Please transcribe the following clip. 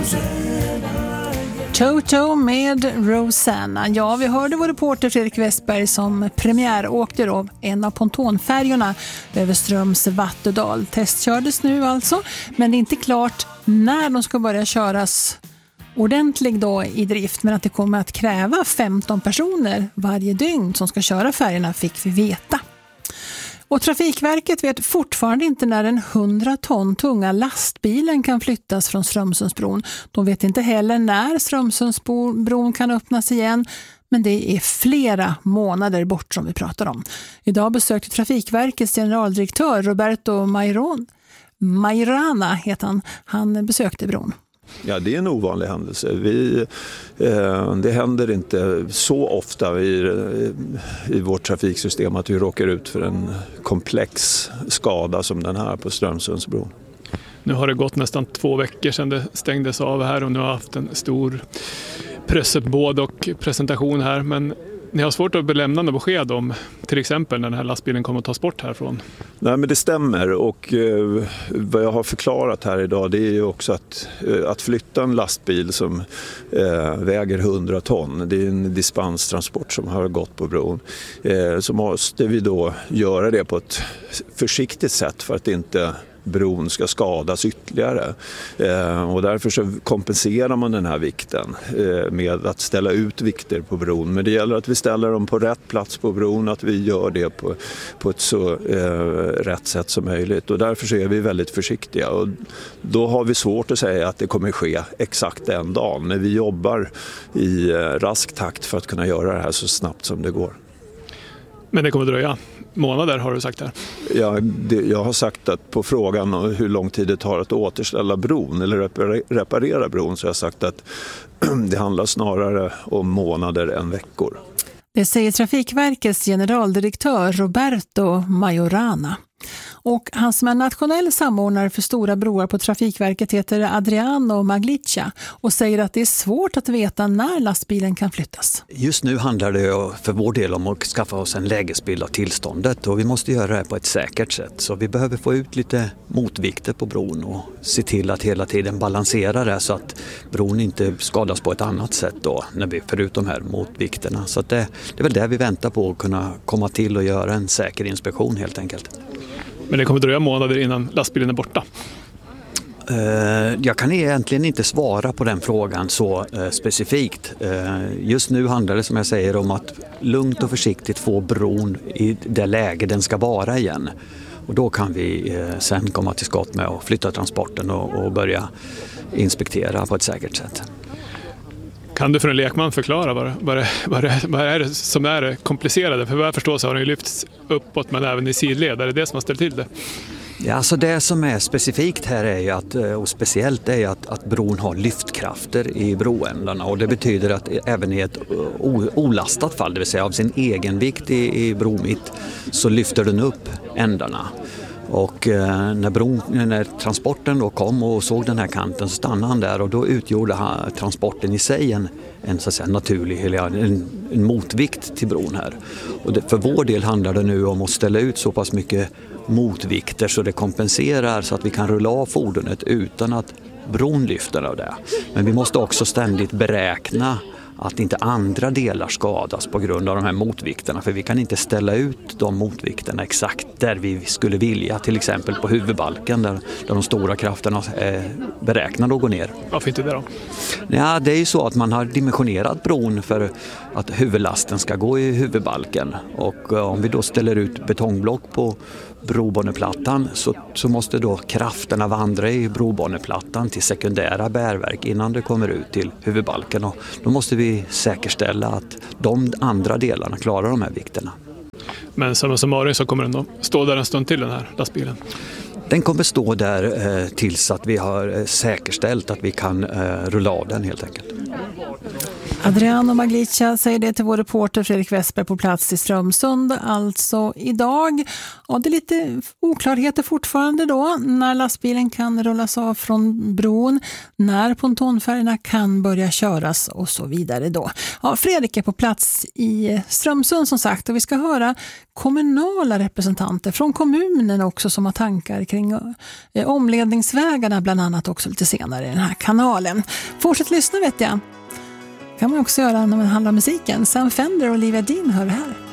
Toto med Rosanna. Ja, vi hörde vår reporter Fredrik Westberg som premiäråkte då en av pontonfärjorna över Ströms Vattudal. Testkördes nu alltså, men det är inte klart när de ska börja köras ordentlig då i drift, men att det kommer att kräva 15 personer varje dygn som ska köra färjorna fick vi veta. Och Trafikverket vet fortfarande inte när den 100 ton tunga lastbilen kan flyttas från Strömsundsbron. De vet inte heller när Strömsundsbron kan öppnas igen, men det är flera månader bort som vi pratar om. Idag besökte Trafikverkets generaldirektör Roberto Mairana heter han. Han besökte bron. Ja, det är en ovanlig händelse. Det händer inte så ofta i vårt trafiksystem att vi råkar ut för en komplex skada som den här på Strömsundsbron. Nu har det gått nästan 2 veckor sedan det stängdes av här och nu har jag haft en stor pressuppbåd och presentation här. Men ni har svårt att lämna något besked om till exempel när den här lastbilen kommer att tas bort härifrån. Nej, men det stämmer, och vad jag har förklarat här idag det är ju också att flytta en lastbil som väger 100 ton. Det är en dispenstransport som har gått på bron. Så måste vi då göra det på ett försiktigt sätt för att inte bron ska skadas ytterligare. Och därför så kompenserar man den här vikten med att ställa ut vikter på bron. Men det gäller att vi ställer dem på rätt plats på bron, att vi gör det på ett så rätt sätt som möjligt. Och därför så är vi väldigt försiktiga. Och då har vi svårt att säga att det kommer ske exakt en dag. Men vi jobbar i rask takt för att kunna göra det här så snabbt som det går. Men det kommer dröja månader har du sagt här. Ja, jag har sagt att på frågan om hur lång tid det tar att återställa bron eller reparera bron så har jag sagt att det handlar snarare om månader än veckor. Det säger Trafikverkets generaldirektör Roberto Mairana. Och han som är nationell samordnare för stora broar på Trafikverket heter Adriano Maglicia och säger att det är svårt att veta när lastbilen kan flyttas. Just nu handlar det för vår del om att skaffa oss en lägesbild av tillståndet och vi måste göra det på ett säkert sätt. Så vi behöver få ut lite motvikter på bron och se till att hela tiden balansera det så att bron inte skadas på ett annat sätt då när vi får ut de här motvikterna. Så att det är väl det vi väntar på att kunna komma till och göra en säker inspektion helt enkelt. Men det kommer dröja månader innan lastbilen är borta. Jag kan egentligen inte svara på den frågan så specifikt. Just nu handlar det som jag säger om att lugnt och försiktigt få bron i det läge den ska vara igen. Och då kan vi sen komma till skott med att flytta transporten och börja inspektera på ett säkert sätt. Kan du för en lekman förklara vad är det som är det komplicerade? För vad jag förstår så har den ju lyfts uppåt men även i sidled. Är det som har ställt till det? Ja, alltså det som är specifikt här är ju att, och speciellt är att bron har lyftkrafter i broändarna och det betyder att även i ett olastat fall, det vill säga av sin egen vikt i bromitt, så lyfter den upp ändarna. Och när transporten då kom och såg den här kanten så stannade han där och då utgjorde transporten i sig en så att säga, naturlig en motvikt till bron här. Och för vår del handlar det nu om att ställa ut så pass mycket motvikter så det kompenserar så att vi kan rulla av fordonet utan att bron lyfter av det. Men vi måste också ständigt beräkna att inte andra delar skadas på grund av de här motvikterna. För vi kan inte ställa ut de motvikterna exakt där vi skulle vilja. Till exempel på huvudbalken där de stora krafterna är beräknade att gå ner. Varför inte det då? Ja, det är ju så att man har dimensionerat bron för att huvudlasten ska gå i huvudbalken. Och om vi då ställer ut betongblock på brobaneplattan så måste då krafterna vandra i brobaneplattan till sekundära bärverk innan det kommer ut till huvudbalken. Och då måste vi säkerställa att de andra delarna klarar de här vikterna. Men som summarum så kommer den att stå där en stund till den här lastbilen? Den kommer stå där tills att vi har säkerställt att vi kan rulla av den helt enkelt. Adriano Maglica säger det till vår reporter Fredrik Westberg på plats i Strömsund alltså idag. Och det är lite oklarheter fortfarande då när lastbilen kan rullas av från bron, när pontonfärgerna kan börja köras och så vidare då. Ja, Fredrik är på plats i Strömsund som sagt, och vi ska höra kommunala representanter från kommunen också som har tankar kring omledningsvägarna bland annat också lite senare i den här kanalen. Fortsätt lyssna vet jag. Kan man också göra när man handlar musiken. Sam Fender och Olivia Dean hör det här.